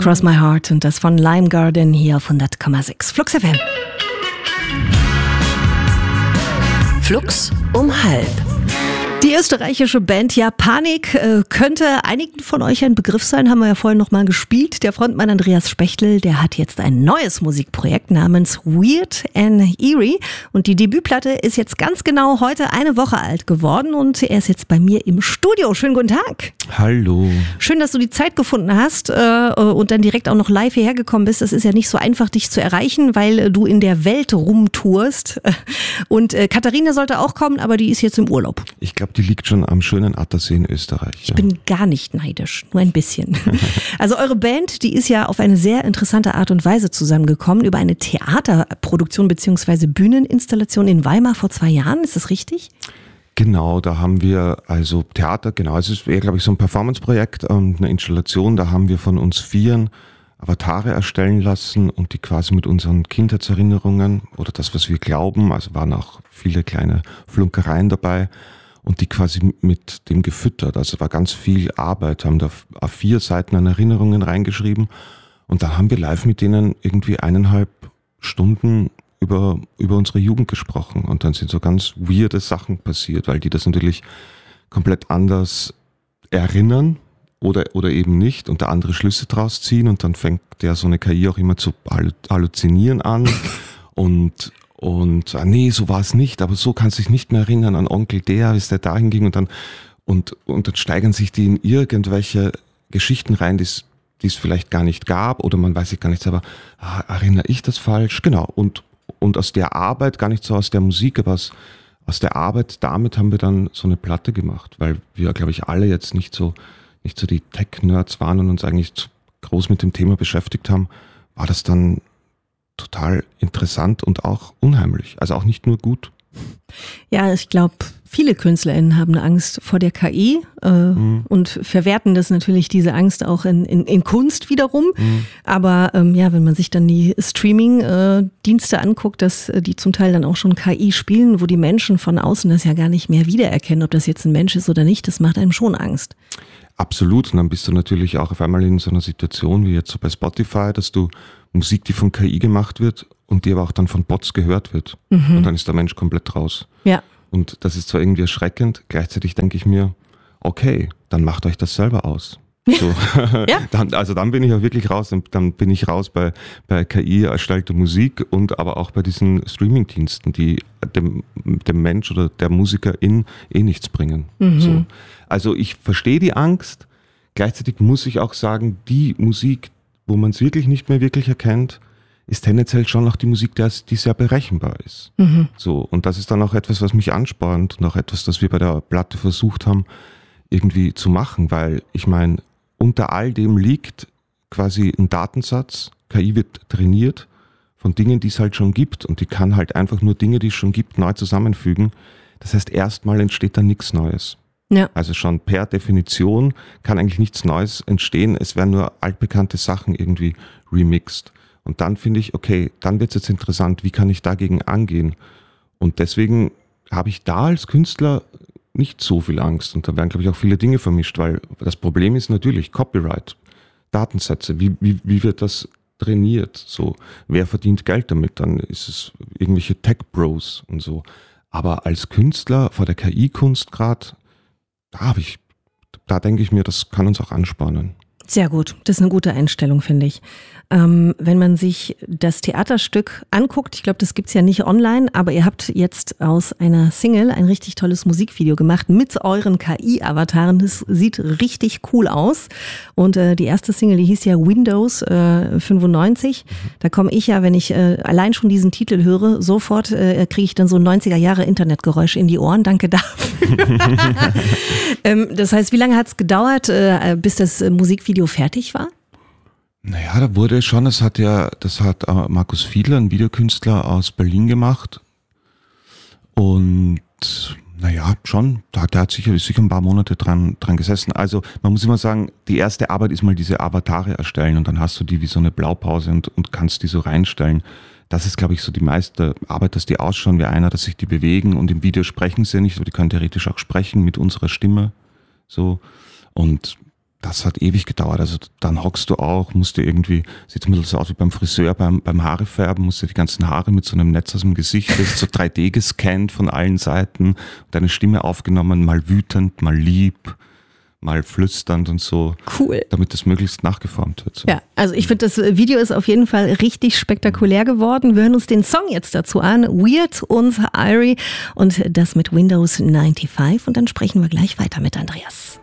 Cross My Heart und das von Lime Garden hier auf 100,6 Flux FM. Flux um 12:30. Die österreichische Band Japanik könnte einigen von euch ein Begriff sein, haben wir ja vorhin noch mal gespielt. Der Frontmann Andreas Spechtel, der hat jetzt ein neues Musikprojekt namens Weird and Eerie und die Debütplatte ist jetzt ganz genau heute eine Woche alt geworden und er ist jetzt bei mir im Studio. Schönen guten Tag. Hallo. Schön, dass du die Zeit gefunden hast und dann direkt auch noch live hierher gekommen bist. Es ist ja nicht so einfach, dich zu erreichen, weil du in der Welt rumtourst. Und Katharina sollte auch kommen, aber die ist jetzt im Urlaub. Ich glaube, die liegt schon am schönen Attersee in Österreich. Ich bin gar nicht neidisch, nur ein bisschen. Also eure Band, die ist ja auf eine sehr interessante Art und Weise zusammengekommen über eine Theaterproduktion bzw. Bühneninstallation in Weimar vor 2 Jahren. Ist das richtig? Genau, da haben wir also Theater, genau, es ist eher, glaube ich, so ein Performance-Projekt, eine Installation, da haben wir von uns 4 Avatare erstellen lassen und die quasi mit unseren Kindheitserinnerungen oder das, was wir glauben, also waren auch viele kleine Flunkereien dabei und die quasi mit dem gefüttert, also war ganz viel Arbeit, haben da auf 4 Seiten an Erinnerungen reingeschrieben und da haben wir live mit denen irgendwie 1,5 Stunden über unsere Jugend gesprochen und dann sind so ganz weirde Sachen passiert, weil die das natürlich komplett anders erinnern oder eben nicht und da andere Schlüsse draus ziehen und dann fängt der so eine KI auch immer zu halluzinieren an und nee, so war es nicht, aber so kannst du dich nicht mehr erinnern an Onkel der, bis der dahin ging und dann steigern sich die in irgendwelche Geschichten rein, die es vielleicht gar nicht gab oder man weiß sich gar nicht selber, erinnere ich das falsch? Genau, und aus der Arbeit, gar nicht so aus der Musik, aber aus der Arbeit, damit haben wir dann so eine Platte gemacht, weil wir, glaube ich, alle jetzt nicht so die Tech-Nerds waren und uns eigentlich zu groß mit dem Thema beschäftigt haben, war das dann total interessant und auch unheimlich, also auch nicht nur gut. Ja, ich glaube, viele KünstlerInnen haben Angst vor der KI und verwerten das natürlich, diese Angst auch in Kunst wiederum. Aber wenn man sich dann die Streaming-Dienste anguckt, dass die zum Teil dann auch schon KI spielen, wo die Menschen von außen das ja gar nicht mehr wiedererkennen, ob das jetzt ein Mensch ist oder nicht, das macht einem schon Angst. Absolut. Und dann bist du natürlich auch auf einmal in so einer Situation wie jetzt so bei Spotify, dass du Musik, die von KI gemacht wird und die aber auch dann von Bots gehört wird. Und dann ist der Mensch komplett raus. Ja. Und das ist zwar irgendwie erschreckend, gleichzeitig denke ich mir, okay, dann macht euch das selber aus. So. Ja. Dann bin ich auch wirklich raus. Dann bin ich raus bei KI erstellter Musik und aber auch bei diesen Streaming-Diensten, die dem Mensch oder der Musikerin nichts bringen. So. Also ich verstehe die Angst. Gleichzeitig muss ich auch sagen, die Musik, wo man es wirklich nicht mehr wirklich erkennt, ist tendenziell schon noch die Musik, die sehr berechenbar ist. So. Und das ist dann auch etwas, was mich anspornt und auch etwas, das wir bei der Platte versucht haben, irgendwie zu machen, weil ich meine, unter all dem liegt quasi ein Datensatz, KI wird trainiert von Dingen, die es halt schon gibt und die kann halt einfach nur Dinge, die es schon gibt, neu zusammenfügen. Das heißt, erstmal entsteht da nichts Neues. Ja. Also schon per Definition kann eigentlich nichts Neues entstehen, es werden nur altbekannte Sachen irgendwie remixed. Und dann finde ich, okay, dann wird es jetzt interessant, wie kann ich dagegen angehen? Und deswegen habe ich da als Künstler nicht so viel Angst und da werden, glaube ich, auch viele Dinge vermischt, weil das Problem ist natürlich Copyright, Datensätze, wie wird das trainiert, so, wer verdient Geld damit, dann ist es irgendwelche Tech-Bros und so, aber als Künstler vor der KI-Kunst gerade, da denke ich mir, das kann uns auch anspornen. Sehr gut, das ist eine gute Einstellung, finde ich. Wenn man sich das Theaterstück anguckt, ich glaube, das gibt's ja nicht online, aber ihr habt jetzt aus einer Single ein richtig tolles Musikvideo gemacht mit euren KI-Avataren. Das sieht richtig cool aus. Und die erste Single, die hieß ja Windows 95. Da komme ich ja, wenn ich allein schon diesen Titel höre, sofort kriege ich dann so 90er-Jahre-Internetgeräusche in die Ohren. Danke dafür. Das heißt, wie lange hat's gedauert, bis das Musikvideo fertig war? Naja, da wurde schon, das hat Markus Fiedler, ein Videokünstler aus Berlin gemacht. Und naja, schon, der hat sicher ein paar Monate dran gesessen. Also man muss immer sagen, die erste Arbeit ist mal diese Avatare erstellen und dann hast du die wie so eine Blaupause und kannst die so reinstellen. Das ist, glaube ich, so die meiste Arbeit, dass die ausschauen wie einer, dass sich die bewegen und im Video sprechen sie nicht, aber die können theoretisch auch sprechen mit unserer Stimme. So. Und das hat ewig gedauert. Also dann hockst du auch, musst dir irgendwie, sieht ein bisschen so aus wie beim Friseur, beim Haarefärben, musst dir die ganzen Haare mit so einem Netz aus dem Gesicht, das ist so 3D gescannt von allen Seiten, deine Stimme aufgenommen, mal wütend, mal lieb, mal flüsternd und so. Cool. Damit das möglichst nachgeformt wird. So. Ja, also ich finde, das Video ist auf jeden Fall richtig spektakulär geworden. Wir hören uns den Song jetzt dazu an. Weird und Irie und das mit Windows 95 und dann sprechen wir gleich weiter mit Andreas.